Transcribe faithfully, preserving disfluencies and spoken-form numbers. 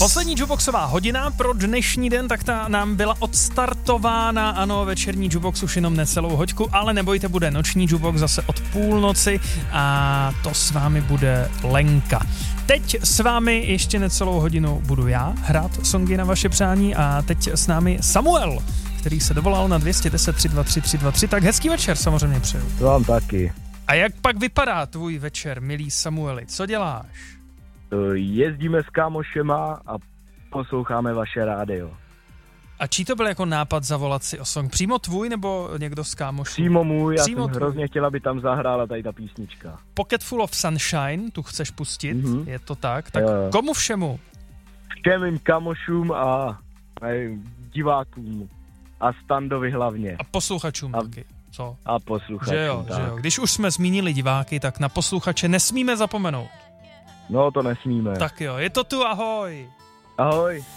Poslední jukeboxová hodina pro dnešní den, tak ta nám byla odstartována, ano, večerní jukebox už jenom necelou hoďku, ale nebojte, bude noční jukebox zase od půlnoci a to s vámi bude Lenka. Teď s vámi ještě necelou hodinu budu já hrát songy na vaše přání a teď s námi Samuel, který se dovolal na dvě stě deset tři dva tři tři dva tři, tak hezký večer samozřejmě přeju. To vám taky. A jak pak vypadá tvůj večer, milý Samueli, co děláš? Jezdíme s kámošema a posloucháme vaše rádio. A čí to byl jako nápad zavolat si o song? Přímo tvůj nebo někdo z kámošů? Přímo můj, já Přímo jsem tvůj. hrozně chtěla, aby tam zahrála tady ta písnička. Pocket Full of Sunshine, tu chceš pustit, mm-hmm. je to tak? Tak jo. Komu všemu? Všem mým kamošům a, a divákům a Standovi hlavně. A posluchačům a, taky, co? A posluchačům, že jo, tak. že jo. Když už jsme zmínili diváky, tak na posluchače nesmíme zapomenout. No to nesmíme. Tak jo, je to tu, ahoj. Ahoj.